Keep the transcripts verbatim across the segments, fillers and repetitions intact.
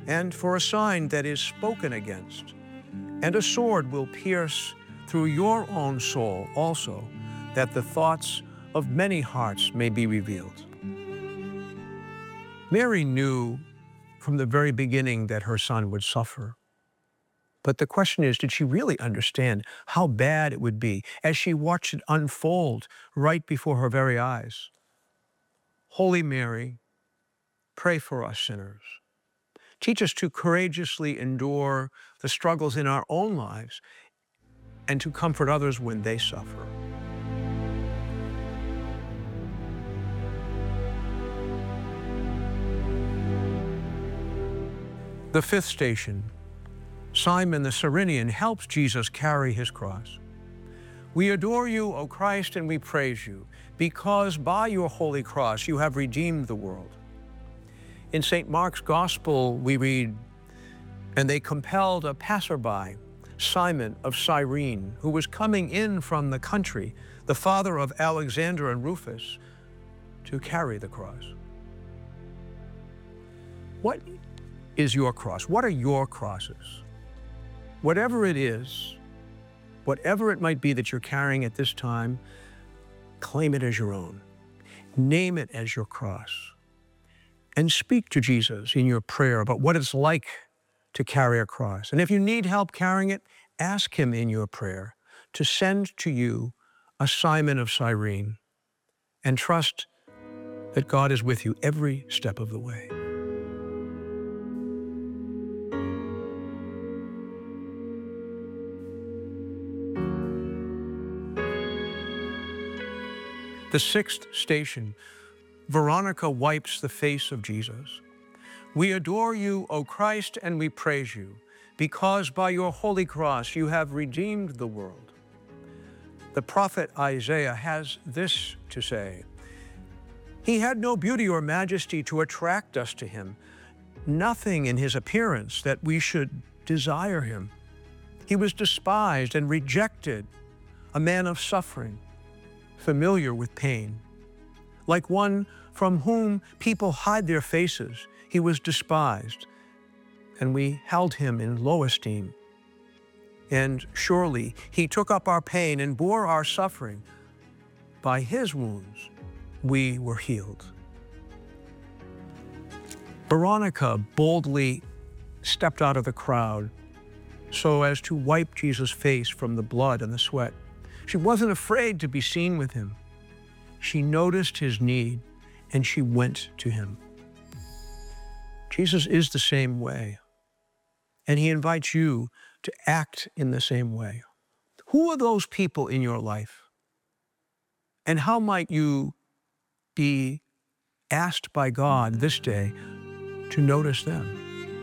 and for a sign that is spoken against. And a sword will pierce through your own soul also, that the thoughts of many hearts may be revealed. Mary knew from the very beginning that her son would suffer. But the question is, did she really understand how bad it would be as she watched it unfold right before her very eyes? Holy Mary, pray for us sinners. Teach us to courageously endure the struggles in our own lives and to comfort others when they suffer. The fifth station, Simon the Cyrenian helps Jesus carry his cross. We adore you, O Christ, and we praise you, because by your holy cross you have redeemed the world. In Saint Mark's Gospel, we read, and they compelled a passerby, Simon of Cyrene, who was coming in from the country, the father of Alexander and Rufus, to carry the cross. What is your cross? What are your crosses? Whatever it is, whatever it might be that you're carrying at this time, claim it as your own. Name it as your cross. And speak to Jesus in your prayer about what it's like to carry a cross. And if you need help carrying it, ask him in your prayer to send to you a Simon of Cyrene, and trust that God is with you every step of the way. The sixth station, Veronica wipes the face of Jesus. We adore you, O Christ, and we praise you, because by your holy cross you have redeemed the world. The prophet Isaiah has this to say, he had no beauty or majesty to attract us to him, nothing in his appearance that we should desire him. He was despised and rejected, a man of suffering, familiar with pain. Like one from whom people hide their faces, he was despised, and we held him in low esteem. And surely he took up our pain and bore our suffering. By his wounds, we were healed. Veronica boldly stepped out of the crowd so as to wipe Jesus' face from the blood and the sweat. She wasn't afraid to be seen with him. She noticed his need, and she went to him. Jesus is the same way, and he invites you to act in the same way. Who are those people in your life? And how might you be asked by God this day to notice them?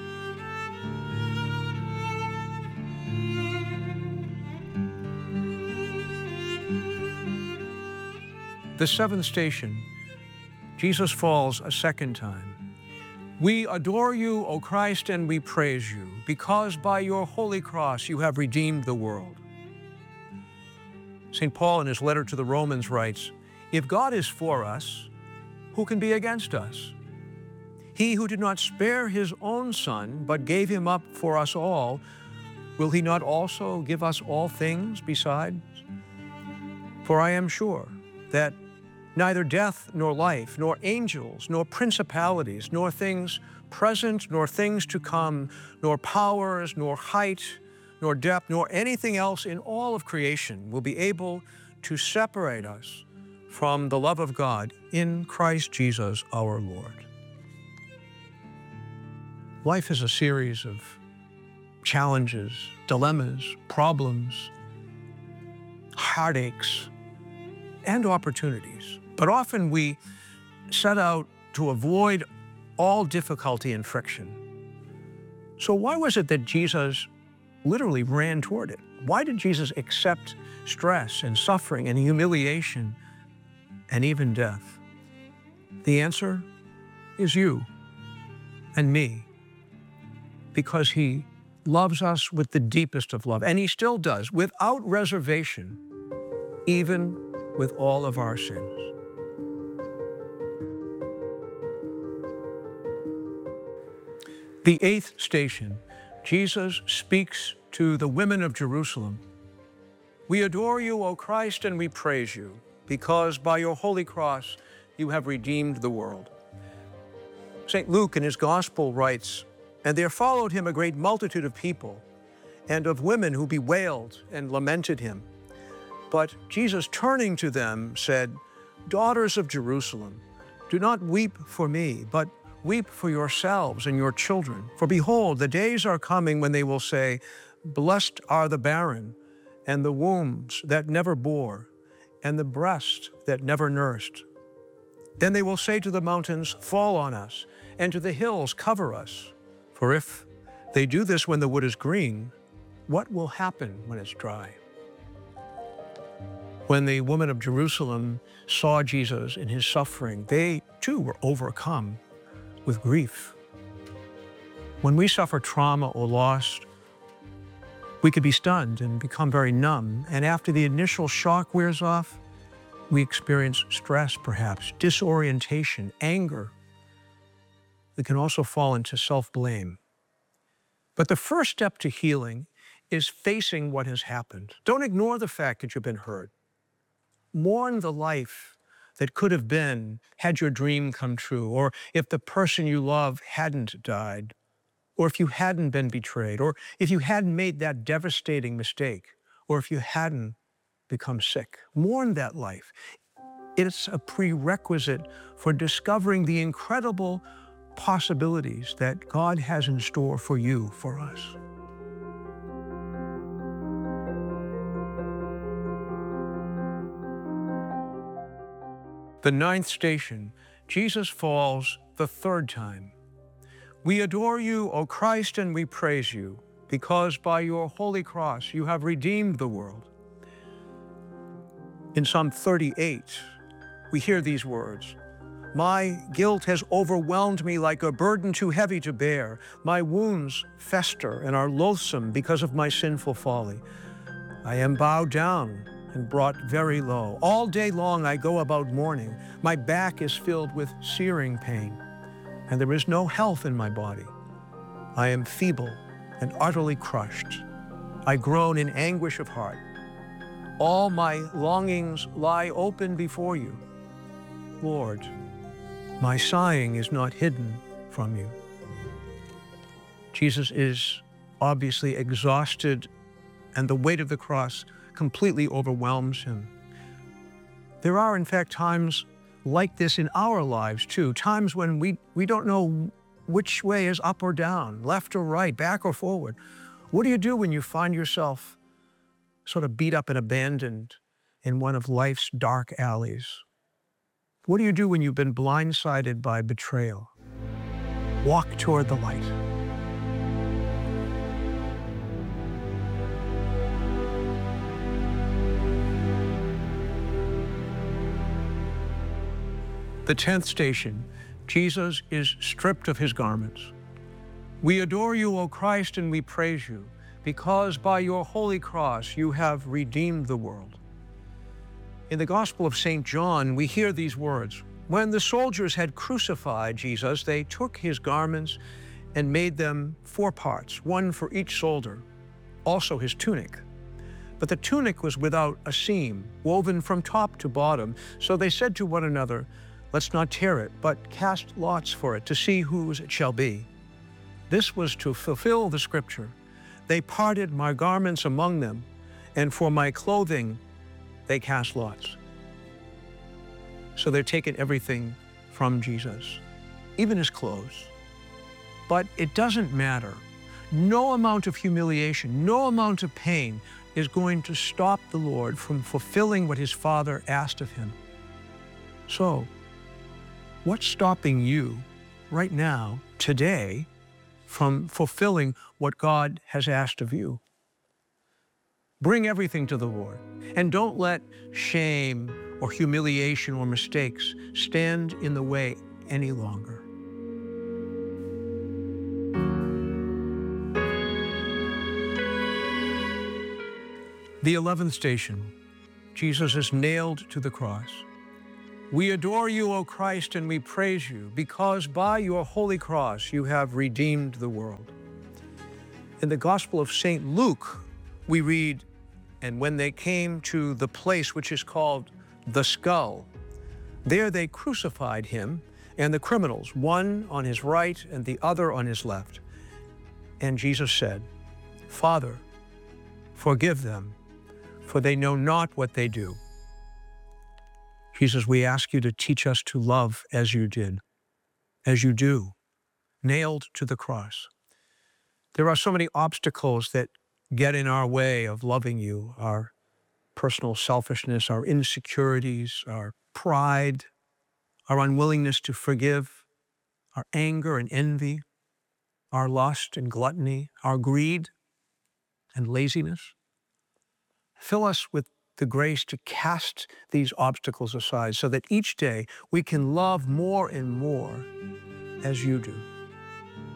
The seventh station, Jesus falls a second time. We adore you, O Christ, and we praise you, because by your holy cross you have redeemed the world. Saint Paul in his letter to the Romans writes, if God is for us, who can be against us? He who did not spare his own son, but gave him up for us all, will he not also give us all things besides? For I am sure that neither death nor life, nor angels, nor principalities, nor things present, nor things to come, nor powers, nor height, nor depth, nor anything else in all of creation will be able to separate us from the love of God in Christ Jesus our Lord. Life is a series of challenges, dilemmas, problems, heartaches, and opportunities. But often we set out to avoid all difficulty and friction. So why was it that Jesus literally ran toward it? Why did Jesus accept stress and suffering and humiliation and even death? The answer is you and me, because he loves us with the deepest of love, and he still does, without reservation, even with all of our sins. The eighth station, Jesus speaks to the women of Jerusalem. We adore you, O Christ, and we praise you, because by your holy cross you have redeemed the world. Saint Luke in his gospel writes, "And there followed him a great multitude of people, and of women who bewailed and lamented him. But Jesus, turning to them, said, 'Daughters of Jerusalem, do not weep for me, but weep for yourselves and your children. For behold, the days are coming when they will say, Blessed are the barren, and the wombs that never bore, and the breast that never nursed. Then they will say to the mountains, Fall on us, and to the hills, Cover us. For if they do this when the wood is green, what will happen when it's dry?'" When the women of Jerusalem saw Jesus in his suffering, they too were overcome with grief. When we suffer trauma or loss, we could be stunned and become very numb. And after the initial shock wears off, we experience stress, perhaps, disorientation, anger. We can also fall into self-blame. But the first step to healing is facing what has happened. Don't ignore the fact that you've been hurt. Mourn the life that could have been had your dream come true, or if the person you love hadn't died, or if you hadn't been betrayed, or if you hadn't made that devastating mistake, or if you hadn't become sick. Mourn that life. It's a prerequisite for discovering the incredible possibilities that God has in store for you, for us. The ninth station, Jesus falls the third time. We adore you, O Christ, and we praise you, because by your holy cross you have redeemed the world. In Psalm thirty-eight, we hear these words, "My guilt has overwhelmed me like a burden too heavy to bear. My wounds fester and are loathsome because of my sinful folly. I am bowed down and brought very low. All day long I go about mourning. My back is filled with searing pain, and there is no health in my body. I am feeble and utterly crushed. I groan in anguish of heart. All my longings lie open before you. Lord, my sighing is not hidden from you." Jesus is obviously exhausted, and the weight of the cross completely overwhelms him. There are, in fact, times like this in our lives, too, times when we, we don't know which way is up or down, left or right, back or forward. What do you do when you find yourself sort of beat up and abandoned in one of life's dark alleys? What do you do when you've been blindsided by betrayal? Walk toward the light. The tenth station, Jesus is stripped of his garments. We adore you, O Christ, and we praise you, because by your holy cross you have redeemed the world. In the Gospel of Saint John, we hear these words, "When the soldiers had crucified Jesus, they took his garments and made them four parts, one for each soldier, also his tunic. But the tunic was without a seam, woven from top to bottom. So they said to one another, Let's not tear it, but cast lots for it to see whose it shall be. This was to fulfill the scripture. They parted my garments among them, and for my clothing they cast lots." So they're taking everything from Jesus, even his clothes. But it doesn't matter. No amount of humiliation, no amount of pain is going to stop the Lord from fulfilling what his Father asked of him. So, what's stopping you right now, today, from fulfilling what God has asked of you? Bring everything to the Lord, and don't let shame or humiliation or mistakes stand in the way any longer. The eleventh station, Jesus is nailed to the cross. We adore you, O Christ, and we praise you, because by your holy cross you have redeemed the world. In the Gospel of Saint Luke, we read, and when they came to the place which is called the Skull, there they crucified him and the criminals, one on his right and the other on his left. And Jesus said, Father, forgive them, for they know not what they do. Jesus, we ask you to teach us to love as you did, as you do, nailed to the cross. There are so many obstacles that get in our way of loving you, our personal selfishness, our insecurities, our pride, our unwillingness to forgive, our anger and envy, our lust and gluttony, our greed and laziness. Fill us with the grace to cast these obstacles aside so that each day we can love more and more as you do.